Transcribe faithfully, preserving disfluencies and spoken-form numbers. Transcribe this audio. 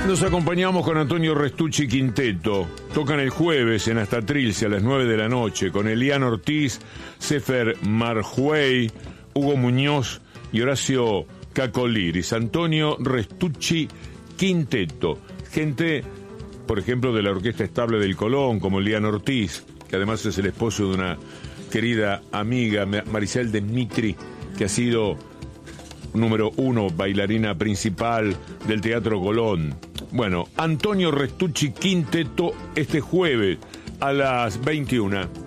Nos acompañamos con Antonio Restucci Quinteto. Tocan el jueves en Hasta Trilce a las nueve de la noche con Elian Ortiz, Sefer Marjuey, Hugo Muñoz y Horacio Cacoliris. Antonio Restucci Quinteto. Gente, por ejemplo, de la Orquesta Estable del Colón, como Elian Ortiz, que además es el esposo de una querida amiga, Maricel Demitri, que ha sido número uno bailarina principal del Teatro Colón. Bueno, Antonio Restucci Quinteto este jueves a las veintiuna.